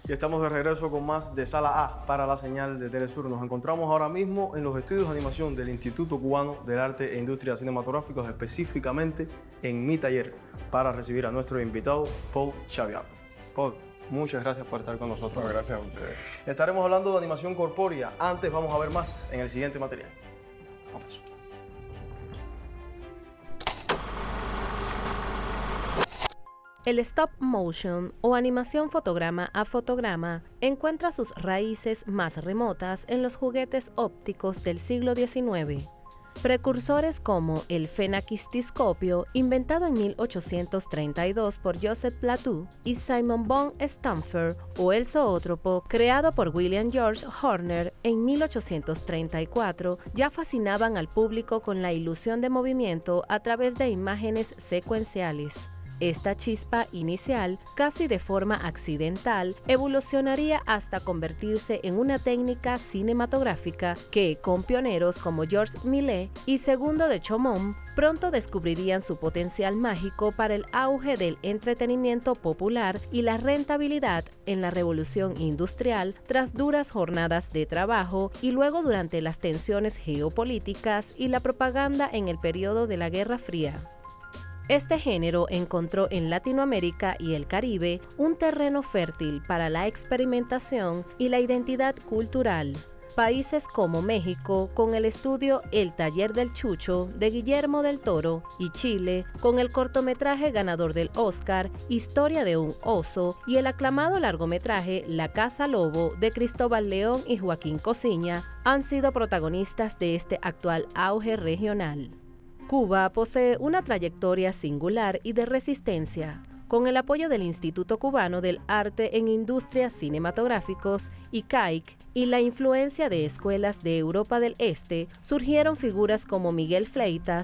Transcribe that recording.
Y estamos de regreso con más de Sala A para la señal de Telesur. Nos encontramos ahora mismo en los estudios de animación del Instituto Cubano del Arte e Industria Cinematográficos, específicamente en mi taller, para recibir a nuestro invitado, Paul Xavier. Paul, muchas gracias por estar con nosotros. Bueno, gracias a ustedes. Estaremos hablando de animación corpórea. Antes vamos a ver más en el siguiente material. Vamos. El stop motion o animación fotograma a fotograma encuentra sus raíces más remotas en los juguetes ópticos del siglo XIX. Precursores como el fenaquistiscopio, inventado en 1832 por Joseph Plateau, y Simon von Stampfer, o el zoótropo, creado por William George Horner en 1834, ya fascinaban al público con la ilusión de movimiento a través de imágenes secuenciales. Esta chispa inicial, casi de forma accidental, evolucionaría hasta convertirse en una técnica cinematográfica que, con pioneros como Georges Millet y Segundo de Chaumont, pronto descubrirían su potencial mágico para el auge del entretenimiento popular y la rentabilidad en la revolución industrial tras duras jornadas de trabajo y luego durante las tensiones geopolíticas y la propaganda en el periodo de la Guerra Fría. Este género encontró en Latinoamérica y el Caribe un terreno fértil para la experimentación y la identidad cultural. Países como México, con el estudio El Taller del Chucho de Guillermo del Toro, y Chile, con el cortometraje ganador del Oscar Historia de un oso, y el aclamado largometraje La Casa Lobo de Cristóbal León y Joaquín Cosiña, han sido protagonistas de este actual auge regional. Cuba posee una trayectoria singular y de resistencia. Con el apoyo del Instituto Cubano del Arte en Industrias Cinematográficos, ICAIC, y la influencia de escuelas de Europa del Este, surgieron figuras como Miguel Fleitas,